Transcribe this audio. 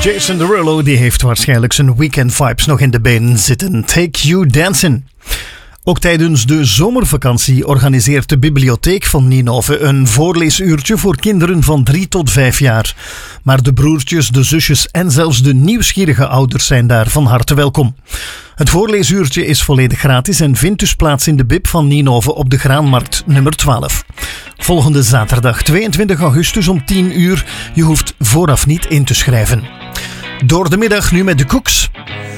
Jason Derulo die heeft waarschijnlijk zijn weekend vibes nog in de benen zitten. Take You Dancing. Ook tijdens de zomervakantie organiseert de bibliotheek van Ninove een voorleesuurtje voor kinderen van 3 tot 5 jaar. Maar de broertjes, de zusjes en zelfs de nieuwsgierige ouders zijn daar van harte welkom. Het voorleesuurtje is volledig gratis en vindt dus plaats in de bib van Ninove op de Graanmarkt nummer 12. Volgende zaterdag 22 augustus om 10 uur. Je hoeft vooraf niet in te schrijven. Door de middag nu met de Cooks.